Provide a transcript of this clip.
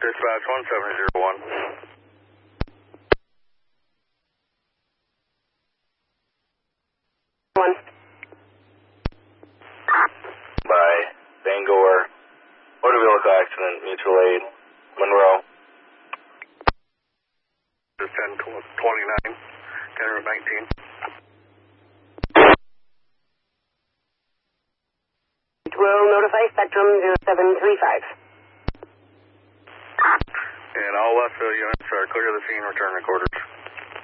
Dispatch 1701. By Bangor, motor vehicle accident, mutual aid, Monroe. This 1029, Route 19. Will notify Spectrum 0735. And all left units are clear of the scene, return recorders.